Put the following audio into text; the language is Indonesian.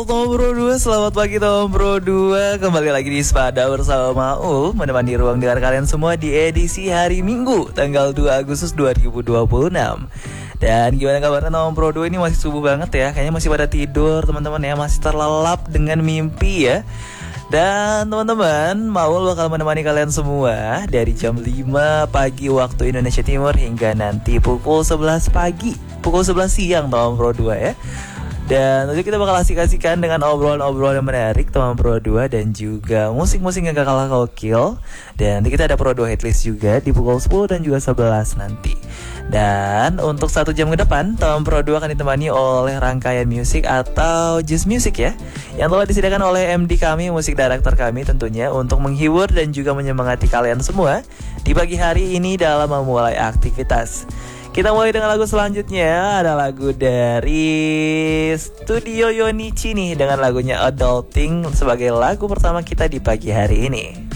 Teman Bro 2, selamat pagi Teman Bro 2. Kembali lagi di Spada bersama Maul, menemani ruang dengar kalian semua di edisi hari Minggu tanggal 2 Agustus 2026. Dan gimana kabarnya Teman Bro 2? Ini masih subuh banget ya. Kayaknya masih pada tidur teman-teman ya, masih terlelap dengan mimpi ya. Dan teman-teman, Maul bakal menemani kalian semua dari jam 5 pagi waktu Indonesia Timur hingga nanti pukul 11 pagi, pukul 11 siang Teman Bro 2 ya. Dan nanti kita bakal asik-asikan dengan obrolan-obrolan yang menarik teman Pro 2 dan juga musik-musik yang gak kalah gokil. Dan nanti kita ada Pro 2 Hitlist juga di pukul 10 dan juga 11 nanti. Dan untuk 1 jam ke depan teman Pro 2 akan ditemani oleh rangkaian musik atau Just Music ya, yang telah disediakan oleh MD kami, musik director kami tentunya, untuk menghibur dan juga menyemangati kalian semua di pagi hari ini dalam memulai aktivitas. Kita mulai dengan lagu selanjutnya. Ada lagu dari Studio Yonichi nih, dengan lagunya Adulting sebagai lagu pertama kita di pagi hari ini.